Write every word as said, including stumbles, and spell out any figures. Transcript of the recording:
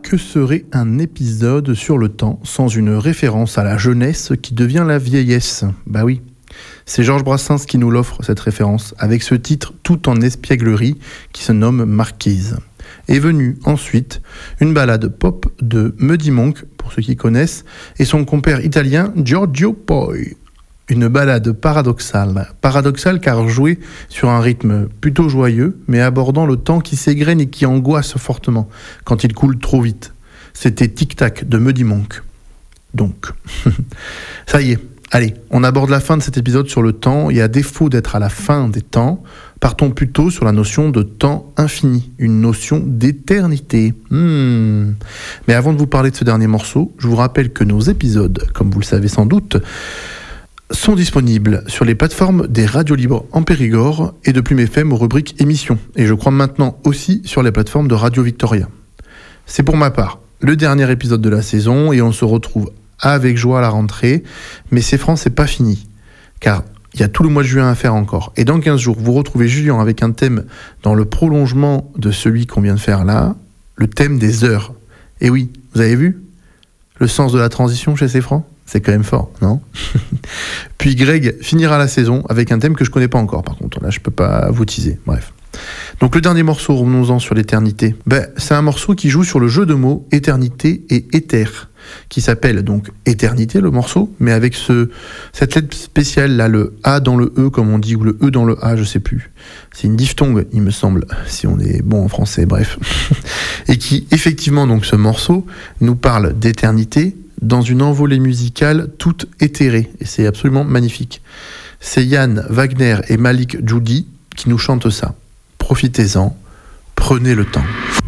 que serait un épisode sur le temps sans une référence à la jeunesse qui devient la vieillesse ? Bah oui, c'est Georges Brassens qui nous l'offre, cette référence, avec ce titre tout en espièglerie qui se nomme Marquise. Est venue ensuite une ballade pop de Muddy Monk, pour ceux qui connaissent, et son compère italien Giorgio Poi. Une ballade paradoxale, paradoxale car jouée sur un rythme plutôt joyeux, mais abordant le temps qui s'égrène et qui angoisse fortement quand il coule trop vite. C'était Tic Tac de Muddy Monk. Donc, ça y est, allez, on aborde la fin de cet épisode sur le temps, et à défaut d'être à la fin des temps, partons plutôt sur la notion de temps infini, une notion d'éternité. Hmm. Mais avant de vous parler de ce dernier morceau, je vous rappelle que nos épisodes, comme vous le savez sans doute, sont disponibles sur les plateformes des radios libres en Périgord et de Plume F M aux rubriques émissions, et je crois maintenant aussi sur les plateformes de Radio Victoria. C'est pour ma part le dernier épisode de la saison et on se retrouve avec joie à la rentrée, mais c'est franc, c'est pas fini, car il y a tout le mois de juin à faire encore. Et dans quinze jours, vous retrouvez Julien avec un thème dans le prolongement de celui qu'on vient de faire là, le thème des heures. Et oui, vous avez vu le sens de la transition chez Cefran ? C'est quand même fort, non ? Puis Greg finira la saison avec un thème que je connais pas encore, par contre. Là, je peux pas vous teaser. Bref. Donc le dernier morceau, revenons-en sur l'éternité. Ben, c'est un morceau qui joue sur le jeu de mots éternité et éther, qui s'appelle donc éternité, le morceau, mais avec ce, cette lettre spéciale là, le A dans le E, comme on dit, ou le E dans le A, je sais plus. C'est une diphtongue, il me semble, si on est bon en français, bref. Et qui, effectivement, donc ce morceau, nous parle d'éternité, dans une envolée musicale toute éthérée, et c'est absolument magnifique. C'est Yann Wagner et Malik Djoudi qui nous chantent ça. Profitez-en, prenez le temps.